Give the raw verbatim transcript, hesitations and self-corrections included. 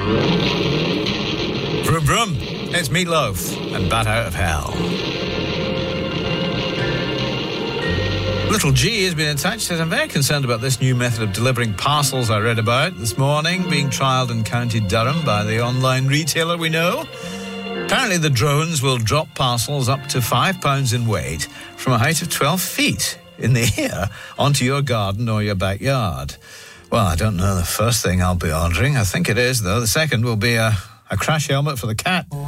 Vroom vroom, it's Meatloaf and Bat Out of Hell. Little G has been in touch, says, I'm very concerned about this new method of delivering parcels I read about this morning, being trialled in County Durham by the online retailer we know. Apparently the drones will drop parcels up to five pounds in weight from a height of twelve feet in the air onto your garden or your backyard. Well, I don't know the first thing I'll be ordering. I think it is, though. The second will be a, a crash helmet for the cat.